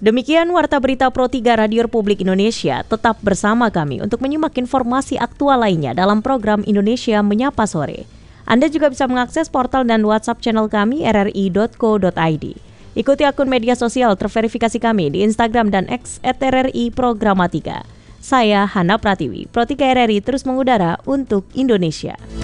Demikian Warta Berita Pro 3 Radio Republik Indonesia. Tetap bersama kami untuk menyimak informasi aktual lainnya dalam program Indonesia Menyapa Sore. Anda juga bisa mengakses portal dan WhatsApp channel kami rri.co.id. Ikuti akun media sosial terverifikasi kami di Instagram dan X @RRI Programatika. Saya Hana Pratiwi, Pro 3 RRI terus mengudara untuk Indonesia.